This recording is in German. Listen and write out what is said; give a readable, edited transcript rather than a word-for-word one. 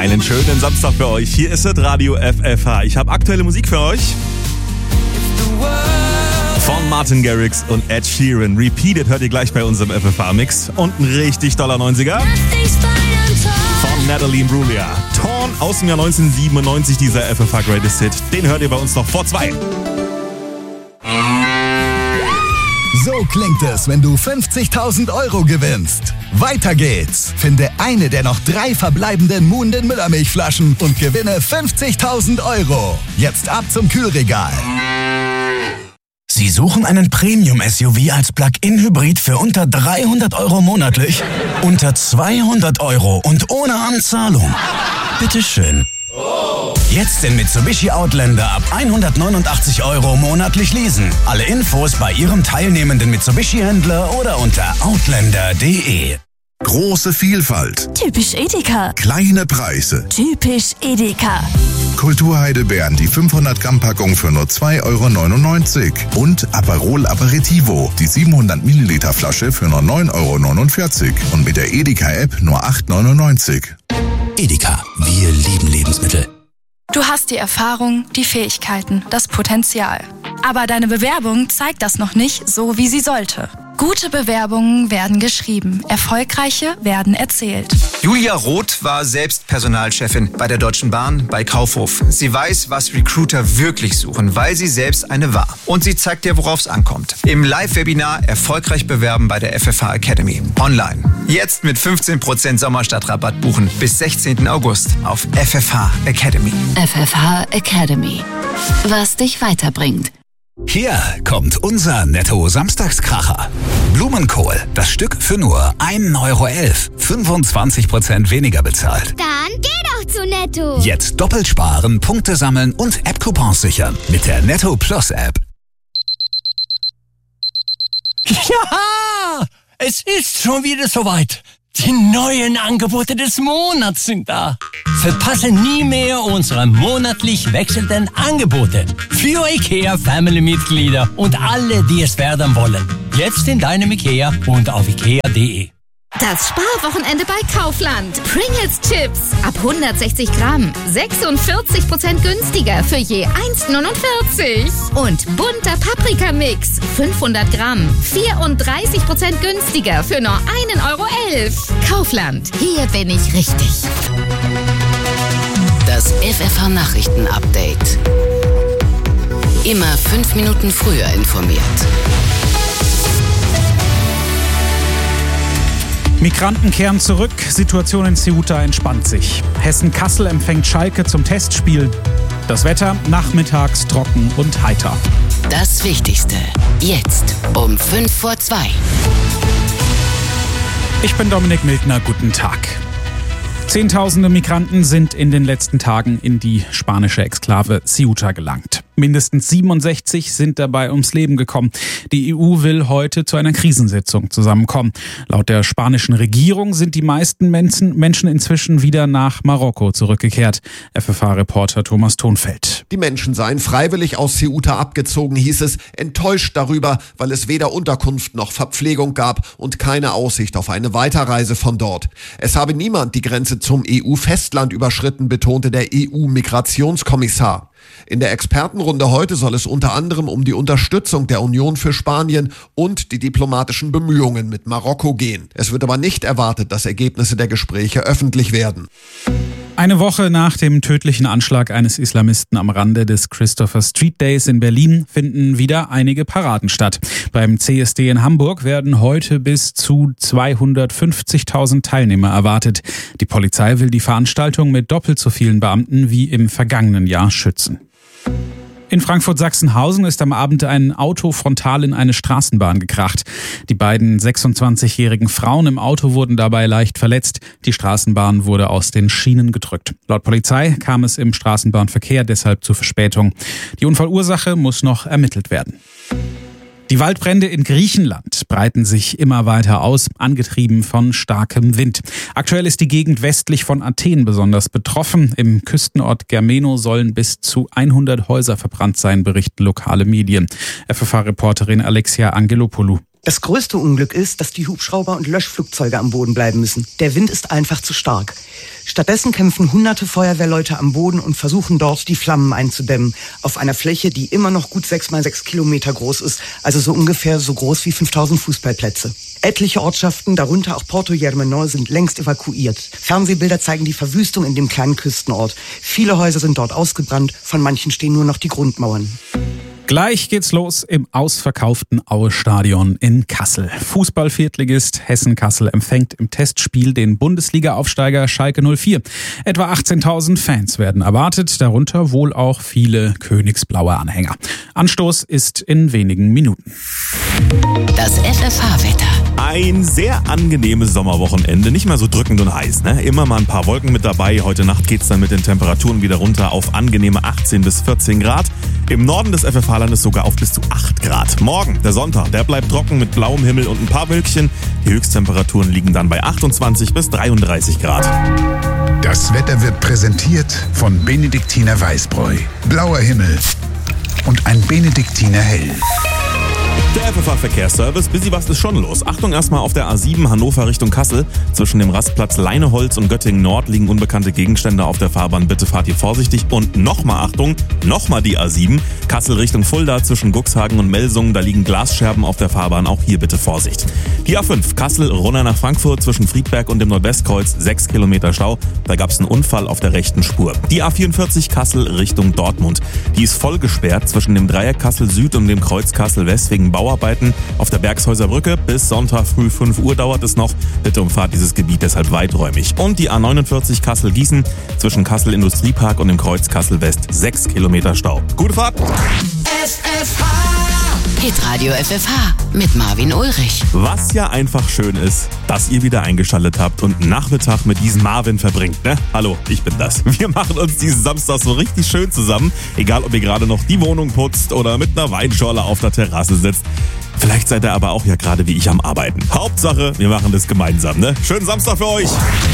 Einen schönen Samstag für euch. Hier ist das Radio FFH. Ich habe aktuelle Musik für euch. Von Martin Garrix und Ed Sheeran. Repeated hört ihr gleich bei unserem FFH-Mix. Und ein richtig toller 90er. Von Natalie Imbruglia. Torn aus dem Jahr 1997, dieser FFH Greatest Hit. Den hört ihr bei uns noch vor 2. So klingt es, wenn du 50.000 € gewinnst. Weiter geht's. Finde eine der noch 3 verbleibenden Muhnden Müllermilchflaschen und gewinne 50.000 €. Jetzt ab zum Kühlregal. Sie suchen einen Premium-SUV als Plug-in-Hybrid für unter 300 € monatlich? Unter 200 € und ohne Anzahlung? Bitteschön. Jetzt den Mitsubishi Outlander ab 189 € monatlich leasen. Alle Infos bei Ihrem teilnehmenden Mitsubishi-Händler oder unter outlander.de. Große Vielfalt. Typisch Edeka. Kleine Preise. Typisch Edeka. Kulturheidelbeeren, die 500 Gramm Packung für nur 2,99 € und Aperol Aperitivo, die 700 Milliliter Flasche für nur 9,49 € und mit der Edeka-App nur 8,99 €. Edeka, wir lieben Lebensmittel. Du hast die Erfahrung, die Fähigkeiten, das Potenzial. Aber deine Bewerbung zeigt das noch nicht so, wie sie sollte. Gute Bewerbungen werden geschrieben, erfolgreiche werden erzählt. Julia Roth war selbst Personalchefin bei der Deutschen Bahn, bei Kaufhof. Sie weiß, was Recruiter wirklich suchen, weil sie selbst eine war. Und sie zeigt dir, worauf es ankommt. Im Live-Webinar Erfolgreich bewerben bei der FFH Academy. Online. Jetzt mit 15% Sommerstadtrabatt buchen bis 16. August auf FFH Academy. FFH Academy. Was dich weiterbringt. Hier kommt unser Netto-Samstagskracher. Blumenkohl, das Stück für nur 1,11 €. 25% weniger bezahlt. Dann geh doch zu Netto. Jetzt doppelt sparen, Punkte sammeln und App-Coupons sichern mit der Netto Plus App. Ja, es ist schon wieder soweit. Die neuen Angebote des Monats sind da. Verpasse nie mehr unsere monatlich wechselnden Angebote. Für IKEA-Family-Mitglieder und alle, die es werden wollen. Jetzt in deinem IKEA und auf ikea.de. Das Sparwochenende bei Kaufland. Pringles Chips ab 160 Gramm. 46% günstiger für je 1,49. Und bunter Paprikamix. 500 Gramm. 34% günstiger für nur 1,11 €. Kaufland. Hier bin ich richtig. Das FFH Nachrichten-Update. Immer 5 Minuten früher informiert. Migranten kehren zurück, Situation in Ceuta entspannt sich. Hessen-Kassel empfängt Schalke zum Testspiel. Das Wetter nachmittags trocken und heiter. Das Wichtigste jetzt um 2:05. Ich bin Dominik Mildner, guten Tag. Zehntausende Migranten sind in den letzten Tagen in die spanische Exklave Ceuta gelangt. Mindestens 67 sind dabei ums Leben gekommen. Die EU will heute zu einer Krisensitzung zusammenkommen. Laut der spanischen Regierung sind die meisten Menschen inzwischen wieder nach Marokko zurückgekehrt. FFH-Reporter Thomas Thonfeld. Die Menschen seien freiwillig aus Ceuta abgezogen, hieß es, enttäuscht darüber, weil es weder Unterkunft noch Verpflegung gab und keine Aussicht auf eine Weiterreise von dort. Es habe niemand die Grenze zum EU-Festland überschritten, betonte der EU-Migrationskommissar. In der Expertenrunde heute soll es unter anderem um die Unterstützung der Union für Spanien und die diplomatischen Bemühungen mit Marokko gehen. Es wird aber nicht erwartet, dass Ergebnisse der Gespräche öffentlich werden. Eine Woche nach dem tödlichen Anschlag eines Islamisten am Rande des Christopher Street Days in Berlin finden wieder einige Paraden statt. Beim CSD in Hamburg werden heute bis zu 250.000 Teilnehmer erwartet. Die Polizei will die Veranstaltung mit doppelt so vielen Beamten wie im vergangenen Jahr schützen. In Frankfurt-Sachsenhausen ist am Abend ein Auto frontal in eine Straßenbahn gekracht. Die beiden 26-jährigen Frauen im Auto wurden dabei leicht verletzt. Die Straßenbahn wurde aus den Schienen gedrückt. Laut Polizei kam es im Straßenbahnverkehr deshalb zu Verspätung. Die Unfallursache muss noch ermittelt werden. Die Waldbrände in Griechenland breiten sich immer weiter aus, angetrieben von starkem Wind. Aktuell ist die Gegend westlich von Athen besonders betroffen. Im Küstenort Germeno sollen bis zu 100 Häuser verbrannt sein, berichten lokale Medien. FFH-Reporterin Alexia Angelopoulou. Das größte Unglück ist, dass die Hubschrauber und Löschflugzeuge am Boden bleiben müssen. Der Wind ist einfach zu stark. Stattdessen kämpfen hunderte Feuerwehrleute am Boden und versuchen dort, die Flammen einzudämmen. Auf einer Fläche, die immer noch gut 6 mal 6 Kilometer groß ist. Also so ungefähr so groß wie 5000 Fußballplätze. Etliche Ortschaften, darunter auch Porto Germano, sind längst evakuiert. Fernsehbilder zeigen die Verwüstung in dem kleinen Küstenort. Viele Häuser sind dort ausgebrannt, von manchen stehen nur noch die Grundmauern. Gleich geht's los im ausverkauften Aue-Stadion in Kassel. Fußball-Viertligist Hessen-Kassel empfängt im Testspiel den Bundesliga-Aufsteiger Schalke 04. Etwa 18.000 Fans werden erwartet, darunter wohl auch viele königsblaue Anhänger. Anstoß ist in wenigen Minuten. Das FFH-Wetter. Ein sehr angenehmes Sommerwochenende, nicht mehr so drückend und heiß, ne? Immer mal ein paar Wolken mit dabei. Heute Nacht geht's dann mit den Temperaturen wieder runter auf angenehme 18 bis 14 Grad. Im Norden des FFH-Landes sogar auf bis zu 8 Grad. Morgen, der Sonntag, der bleibt trocken mit blauem Himmel und ein paar Wölkchen. Die Höchsttemperaturen liegen dann bei 28 bis 33 Grad. Das Wetter wird präsentiert von Benediktiner Weißbräu. Blauer Himmel und ein Benediktiner Hell. Der FFH-Verkehrsservice, busy was ist schon los. Achtung erstmal auf der A7 Hannover Richtung Kassel. Zwischen dem Rastplatz Leineholz und Göttingen Nord liegen unbekannte Gegenstände auf der Fahrbahn. Bitte fahrt hier vorsichtig. Und nochmal Achtung, nochmal die A7. Kassel Richtung Fulda zwischen Guxhagen und Melsungen. Da liegen Glasscherben auf der Fahrbahn. Auch hier bitte Vorsicht. Die A5 Kassel-Runner nach Frankfurt zwischen Friedberg und dem Nordwestkreuz. 6 Kilometer Stau. Da gab es einen Unfall auf der rechten Spur. Die A44 Kassel Richtung Dortmund. Die ist voll gesperrt zwischen dem Dreieck Kassel Süd und dem Kreuz Kassel West wegen Bauarbeiten auf der Bergshäuser Brücke. Bis Sonntag früh 5 Uhr dauert es noch. Bitte umfahrt dieses Gebiet deshalb weiträumig. Und die A49 Kassel-Gießen zwischen Kassel Industriepark und dem Kreuz Kassel West. 6 Kilometer Stau. Gute Fahrt! Hitradio FFH mit Marvin Ulrich. Was ja einfach schön ist, dass ihr wieder eingeschaltet habt und einen Nachmittag mit diesem Marvin verbringt, ne? Hallo, ich bin das. Wir machen uns diesen Samstag so richtig schön zusammen. Egal, ob ihr gerade noch die Wohnung putzt oder mit einer Weinschorle auf der Terrasse sitzt. Vielleicht seid ihr aber auch ja gerade wie ich am Arbeiten. Hauptsache, wir machen das gemeinsam, ne? Schönen Samstag für euch!